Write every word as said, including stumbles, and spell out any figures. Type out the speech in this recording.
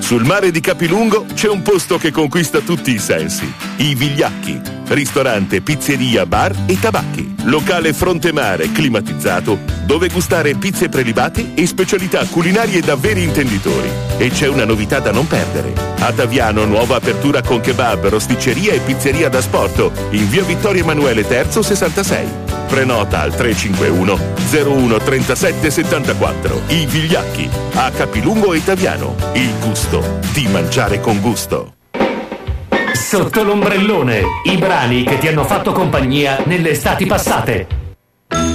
Sul mare di Capilungo c'è un posto che conquista tutti i sensi. I Vigliacchi. Ristorante, pizzeria, bar e tabacchi. Locale fronte mare climatizzato dove gustare pizze prelibate e specialità culinarie da veri intenditori. E c'è una novità da non perdere. A Taviano nuova apertura con kebab, rosticceria e pizzeria da sport in via Vittorio Emanuele terzo sessantasei. Prenota al tre cinque uno zero uno trentasette settantaquattro. I Vigliacchi, a Capilungo e Taviano. Il gusto di mangiare con gusto. Sotto l'ombrellone, i brani che ti hanno fatto compagnia nelle estati passate.